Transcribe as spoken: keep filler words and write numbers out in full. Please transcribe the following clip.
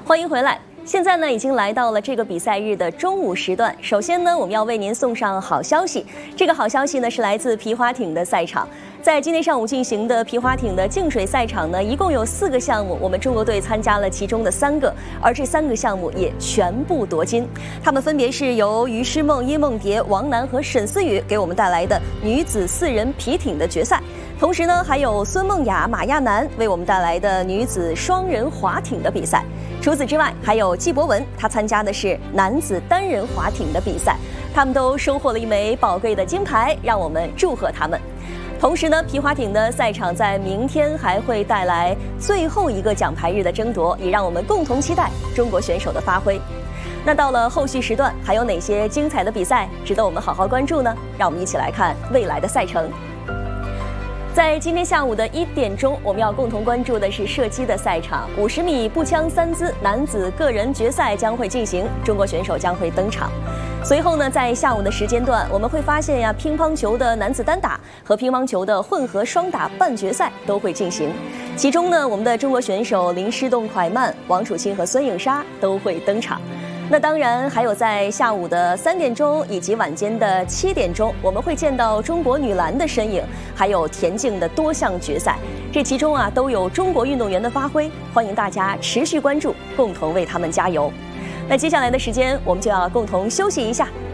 欢迎回来。现在呢，已经来到了这个比赛日的中午时段。首先呢，我们要为您送上好消息。这个好消息呢，是来自皮划艇的赛场。在今天上午进行的皮划艇的净水赛场呢，一共有四个项目，我们中国队参加了其中的三个，而这三个项目也全部夺金。他们分别是由于诗梦、叶梦蝶、王楠和沈思雨给我们带来的女子四人皮艇的决赛。同时呢，还有孙梦雅、马亚楠为我们带来的女子双人划艇的比赛。除此之外，还有季博文，他参加的是男子单人划艇的比赛。他们都收获了一枚宝贵的金牌，让我们祝贺他们。同时呢，皮划艇的赛场在明天还会带来最后一个奖牌日的争夺，也让我们共同期待中国选手的发挥。那到了后续时段，还有哪些精彩的比赛值得我们好好关注呢？让我们一起来看未来的赛程。在今天下午的一点钟，我们要共同关注的是射击的赛场。五十米步枪三姿男子个人决赛将会进行，中国选手将会登场。随后呢，在下午的时间段，我们会发现呀，乒乓球的男子单打和乒乓球的混合双打半决赛都会进行。其中呢，我们的中国选手林诗栋、蒯曼、王楚钦和孙颖莎都会登场。那当然还有在下午的三点钟以及晚间的七点钟，我们会见到中国女篮的身影，还有田径的多项决赛。这其中啊都有中国运动员的发挥，欢迎大家持续关注，共同为他们加油。那接下来的时间，我们就要共同休息一下，